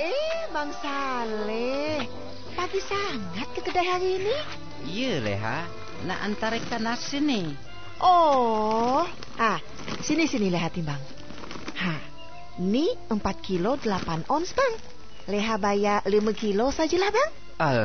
Bang Saleh, pagi sangat ke kedai hari ini? Iya, Leha. Nak antar ikan asin nih. Oh, sini Leha timbang. Ini 4 kilo 8 ons, Bang. Leha bayar 5 kilo sajalah, Bang.